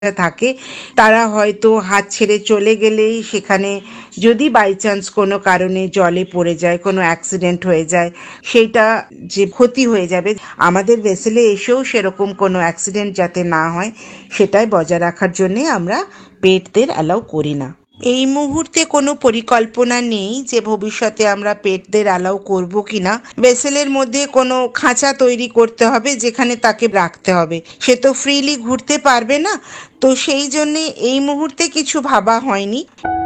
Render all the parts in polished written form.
থাকে, তারা হয়তো হাত ছেড়ে চলে গেলেই সেখানে যদি বাই চান্স কোনো কারণে জলে পড়ে যায়, কোনো অ্যাক্সিডেন্ট হয়ে যায়, সেইটা যে ক্ষতি হয়ে যাবে, আমাদের ভেসেলে এসেও সেরকম কোনো অ্যাক্সিডেন্ট যাতে না হয় সেটাই বজায় রাখার জন্যে আমরা পেটদের অ্যালাউ করি না। এই মুহূর্তে কোনো পরিকল্পনা নেই যে ভবিষ্যতে আমরা পেটদের অ্যালাউ করব কিনা। ভেসেলের মধ্যে কোনো খাঁচা তৈরি করতে হবে যেখানে তাকে রাখতে হবে, সে তো ফ্রিলি ঘুরতে পারবে না, তো সেই জন্যে এই মুহূর্তে কিছু ভাবা হয়নি।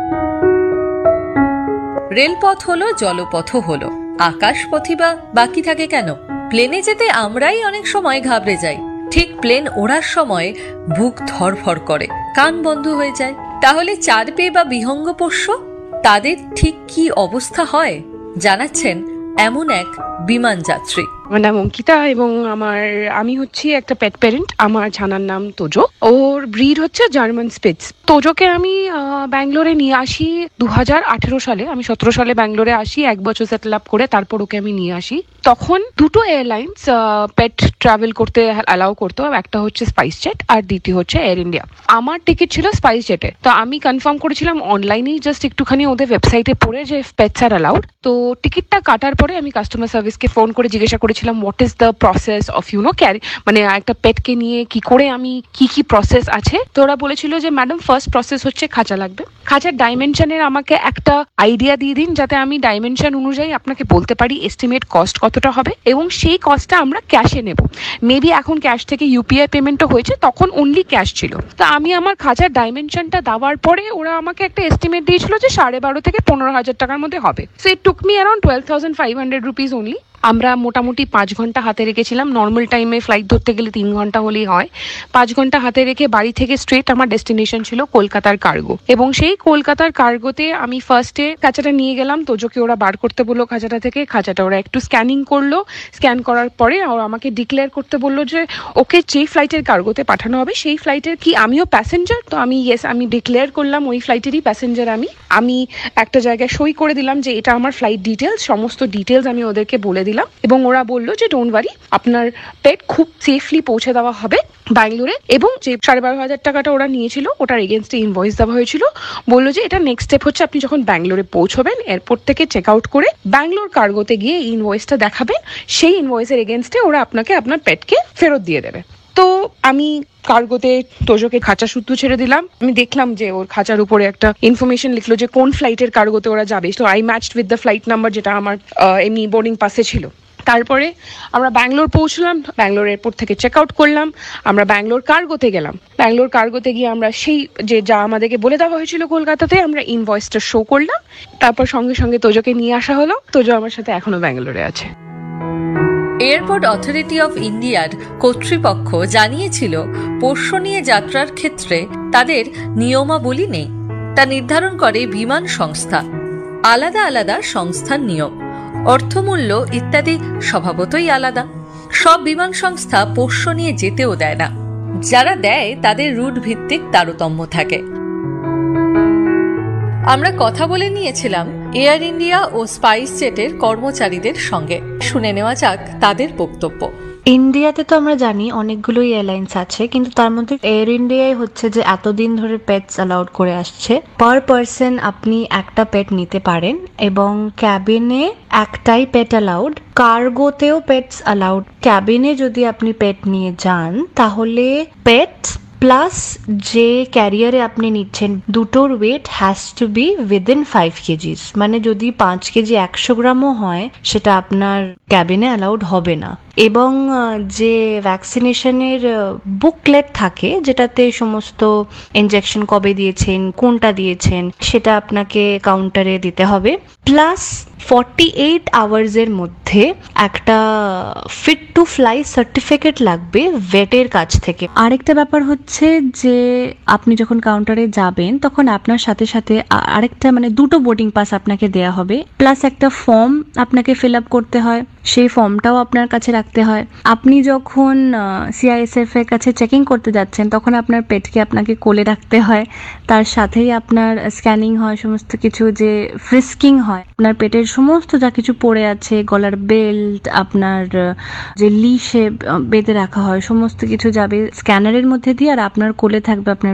রেলপথ হলো, জলপথও হলো, আকাশপথই বা বাকি থাকে কেন? প্লেনে যেতে আমরাই অনেক সময় ঘাবড়ে যাই, ঠিক প্লেন ওড়ার সময় বুক ধড়ফড় করে, কান বন্ধ হয়ে যায়। তাহলে চার পেয়ে বা বিহঙ্গ পোষ্য, তাদের ঠিক কি অবস্থা হয় জানাচ্ছেন এমন এক বিমান যাত্রী। আমার নাম অঙ্কিতা এবং আমি হচ্ছি একটা পেট প্যারেন্ট। আমার ছানার নাম তোজো, ওর ব্রিড হচ্ছে জার্মান স্পিটস। তোজোকে আমি ব্যাঙ্গালোরে নিয়ে আসি 2018 সালে। আমি 17 সালে ব্যাঙ্গালোরে আসি, 1 বছর সেটেল আপ করে তারপর ওকে আমি নিয়ে আসি। তখন দুটো এয়ারলাইন্স পেট ট্রাভেল করতে অ্যালাউ করতো, একটা হচ্ছে স্পাইস জেট আর দ্বিতীয় হচ্ছে এয়ার ইন্ডিয়া। আমার টিকিট ছিল স্পাইস জেটে, তো আমি কনফার্ম করেছিলাম অনলাইনেই, জাস্ট একটুখানি ওদের ওয়েবসাইটে পড়ে যে পেটস আর অ্যালাউড। তো টিকিটটা কাটার পরে আমি কাস্টমার সার্ভিসকে ফোন করে জিজ্ঞাসা করেছিলাম what is the process of carry, মানে একটা পেটকে নিয়ে কি করে আমি কি প্রসেস আছে। তো ওরা বলেছিল যে ম্যাডাম ফার্স্ট প্রসেস হচ্ছে খাঁচা লাগবে, খাঁচার ডাইমেনশনের আমাকে একটা আইডিয়া দিয়ে দিন যাতে আমি ডাইমেনশন অনুযায়ী আপনাকে বলতে পারি এস্টিমেট কস্ট কতটা হবে, এবং সেই কস্টটা আমরা ক্যাশে নেব। মেবি এখন ক্যাশ থেকে ইউপিআই পেমেন্টও হয়েছে, তখন অনলি ক্যাশ ছিল। তো আমি আমার খাঁচার ডাইমেনশনটা দেওয়ার পরে ওরা আমাকে একটা এস্টিমেট দিয়েছিল যে 12,500 থেকে 15,000 টাকার মধ্যে হবে। So it took me around 12,500 rupees only. আমরা মোটামুটি 5 ঘন্টা হাতে রেখেছিলাম। নর্মাল টাইমে ফ্লাইট ধরতে গেলে 3 ঘন্টা হলেই হয়। 5 ঘন্টা হাতে রেখে বাড়ি থেকে স্ট্রেট আমার ডেস্টিনেশন ছিল কলকাতার কার্গো, এবং সেই কলকাতার কার্গোতে আমি ফার্স্টে খাঁচাটা নিয়ে গেলাম। তোজোকে ওরা বার করতে বললো খাঁচাটা থেকে, খাঁচাটা ওরা একটু স্ক্যানিং করলো। স্ক্যান করার পরে ওরা আমাকে ডিক্লেয়ার করতে বললো যে ওকে যেই ফ্লাইটের কার্গোতে পাঠানো হবে সেই ফ্লাইটের কি আমিও প্যাসেঞ্জার। তো আমি আমি ডিক্লেয়ার করলাম ওই ফ্লাইটেরই প্যাসেঞ্জার। আমি একটা জায়গায় সই করে দিলাম যে এটা আমার ফ্লাইট ডিটেলস, সমস্ত ডিটেলস আমি ওদেরকে বলে দিলাম, এবং ওরা বললো যে ডোন্ট ওয়ারি, আপনার পেট খুব সেফলি পৌঁছে দেওয়া হবে ব্যাঙ্গালোরে। এবং যে 12,500 টাকাটা ওরা নিয়েছিল ওটার এগেনস্টে ইনভয়েস দেওয়া হয়েছিল। বললো যে এটা নেক্সট স্টেপ হচ্ছে আপনি যখন ব্যাঙ্গালোরে পৌঁছবেন, এয়ারপোর্ট থেকে চেক আউট করে ব্যাঙ্গালোর কার্গোতে গিয়ে ইনভয়েসটা দেখাবেন, সেই ইনভয়েসের এগেনস্টে ওরা আপনাকে আপনার পেটকে ফেরত দিয়ে দেবে। তো আমি কার্গোতে তোজোকে খাঁচা সূত্র ছেড়ে দিলাম। আমি দেখলাম যে ওর খাঁচার উপরে একটা ইনফরমেশন লিখলো যে কোন ফ্লাইটের কার্গোতে ওরা যাবে। তো I matched with the flight number যেটা আমার এমনি বোর্ডিং পাসে ছিল। তারপরে আমরা ব্যাঙ্গালোর পৌঁছলাম, ব্যাঙ্গালোর এয়ারপোর্ট থেকে চেক আউট করলাম, আমরা ব্যাঙ্গালোর কার্গোতে গেলাম। ব্যাঙ্গালোর কার্গোতে গিয়ে আমরা সেই যে যা আমাদেরকে বলে দেওয়া হয়েছিল কলকাতাতে, আমরা ইনভয়েসটা শো করলাম। তারপর সঙ্গে সঙ্গে তোজোকে নিয়ে আসা হলো। তোজো আমার সাথে এখনো ব্যাঙ্গালোরে আছে। এয়ারপোর্ট অথরিটি অফ ইন্ডিয়ার কর্তৃপক্ষ জানিয়েছিল পোষ্য নিয়ে যাত্রার ক্ষেত্রে তাদের নিয়মাবলী নেই, তা নির্ধারণ করে বিমান সংস্থা। আলাদা আলাদা সংস্থার নিয়ম, অর্থমূল্য ইত্যাদি স্বভাবতই আলাদা। সব বিমান সংস্থা পোষ্য নিয়ে যেতেও দেয় না, যারা দেয় তাদের রুট ভিত্তিক তারতম্য থাকে। আমরা কথা বলে নিয়েছিলাম এয়ার ইন্ডিয়া ও স্পাইস জেটের কর্মচারীদের সঙ্গে, শুনে নেওয়া যাক তাদের বক্তব্য। ইন্ডিয়াতে তো আমরা জানি অনেকগুলোই এয়ারলাইন্স আছে, কিন্তু তার মধ্যে এয়ার ইন্ডিয়াই হচ্ছে যে এতদিন ধরে পেটস অ্যালাউড করে আসছে। পার পার্সন আপনি একটা পেট নিতে পারেন, এবং ক্যাবিনে একটাই পেট অ্যালাউড। কার্গোতেও pets allowed. ক্যাবিনে যদি আপনি পেট নিয়ে যান তাহলে পেট প্লাস যে ক্যারিয়ারে আপনি নিচ্ছেন দুটোর wait has to B within 5 KGs. মানে যদি 5 কেজি 100 গ্রামও হয় সেটা আপনার ক্যাবিনে অ্যালাউড হবে না। এবং যে ভ্যাকসিনেশনের বুকলেট থাকে যেটাতে সমস্ত ইনজেকশন কবে দিয়েছেন, কোনটা দিয়েছেন, সেটা আপনাকে কাউন্টারে দিতে হবে। প্লাস 48 আওয়ার্সের মধ্যে একটা ফিট টু ফ্লাই সার্টিফিকেট লাগবে ভেটের কাছ থেকে। আরেকটা ব্যাপার হচ্ছে যে আপনি যখন কাউন্টারে যাবেন তখন আপনার সাথে সাথে আরেকটা মানে দুটো বোর্ডিং পাস আপনাকে দেয়া হবে, প্লাস একটা ফর্ম আপনাকে ফিল আপ করতে হয়, সেই ফর্মটাও আপনার কাছে রাখতে হয়। আপনি যখন সিআইএসএফ এর কাছে চেকিং করতে যাচ্ছেন তখন আপনার পেটকে আপনাকে কোলে রাখতে হয়, তার সাথেই আপনার স্ক্যানিং হয়, সমস্ত কিছু যে ফ্রিস্কিং হয়। আপনার পেটের সমস্ত যা কিছু পড়ে আছে, গলার বেল্ট, আপনার যে লিশে বেঁধে রাখা হয়, সমস্ত কিছু যাবে স্ক্যানারের মধ্যে দিয়ে, আর আপনার কোলে থাকবে আপনার